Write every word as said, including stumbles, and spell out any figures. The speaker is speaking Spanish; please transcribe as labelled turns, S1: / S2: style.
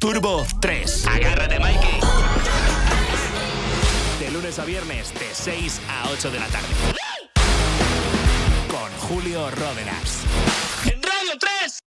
S1: Turbo tres.
S2: Agárrate, Mikey.
S1: De lunes a viernes, de seis a ocho de la tarde. Con Julio Ródenas.
S2: ¡En Radio tres!